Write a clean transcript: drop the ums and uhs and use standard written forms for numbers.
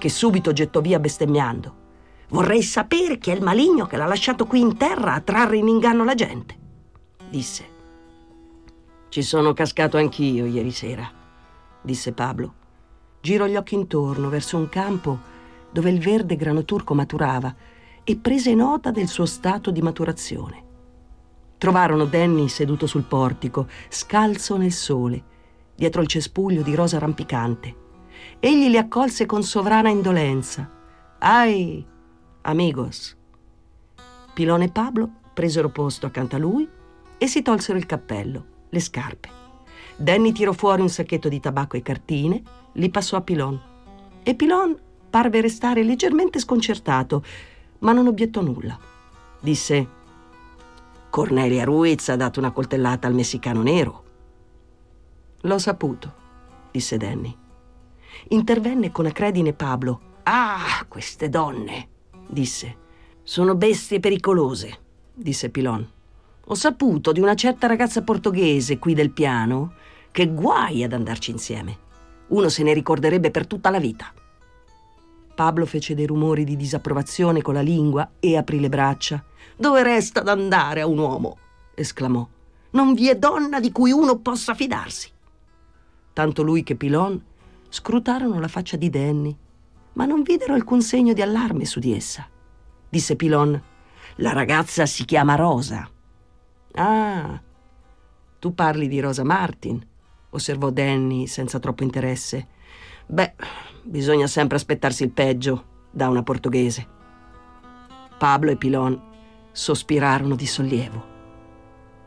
che subito gettò via bestemmiando. «Vorrei sapere chi è il maligno che l'ha lasciato qui in terra a trarre in inganno la gente», disse. «Ci sono cascato anch'io ieri sera», disse Pablo. Girò gli occhi intorno verso un campo dove il verde grano turco maturava e prese nota del suo stato di maturazione. Trovarono Danny seduto sul portico, scalzo nel sole, dietro il cespuglio di rosa rampicante. Egli li accolse con sovrana indolenza. «Ai, amigos!» Pilon e Pablo presero posto accanto a lui e si tolsero il cappello, le scarpe. Danny tirò fuori un sacchetto di tabacco e cartine, li passò a Pilon. E Pilon parve restare leggermente sconcertato, ma non obiettò nulla. Disse: «Cornelia Ruiz ha dato una coltellata al messicano nero». «L'ho saputo», disse Danny. Intervenne con acredine Pablo. «Ah, queste donne», disse. «Sono bestie pericolose», disse Pilon. «Ho saputo di una certa ragazza portoghese qui del piano che guai ad andarci insieme. Uno se ne ricorderebbe per tutta la vita». Pablo fece dei rumori di disapprovazione con la lingua e aprì le braccia. «Dove resta ad andare a un uomo?» esclamò. «Non vi è donna di cui uno possa fidarsi». Tanto lui che Pilon scrutarono la faccia di Danny, ma non videro alcun segno di allarme su di essa. Disse Pilon: «La ragazza si chiama Rosa». «Ah, tu parli di Rosa Martin», osservò Danny senza troppo interesse. «Beh, bisogna sempre aspettarsi il peggio da una portoghese». Pablo e Pilon sospirarono di sollievo.